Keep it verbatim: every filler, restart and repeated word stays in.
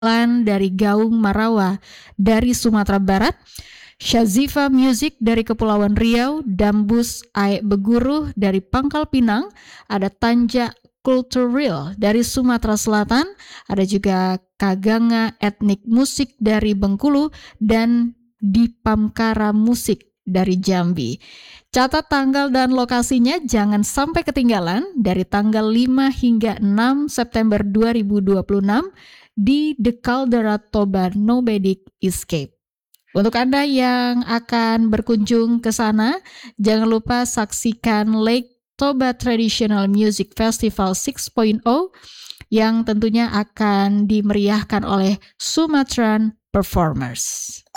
Lan dari Gaung Marawa dari Sumatera Barat, Shazifa Music dari Kepulauan Riau, Dambus Aek Beguruh dari Pangkal Pinang, ada Tanja Kulturil dari Sumatera Selatan, ada juga Kaganga Etnik Musik dari Bengkulu, dan Dipamkara Musik dari Jambi. Catat tanggal dan lokasinya jangan sampai ketinggalan dari tanggal lima hingga enam September dua ribu dua puluh enam di The Caldera Toba Nomadic Escape. Untuk Anda yang akan berkunjung ke sana, jangan lupa saksikan Lake Toba Traditional Music Festival enam titik nol yang tentunya akan dimeriahkan oleh Sumatran Performers.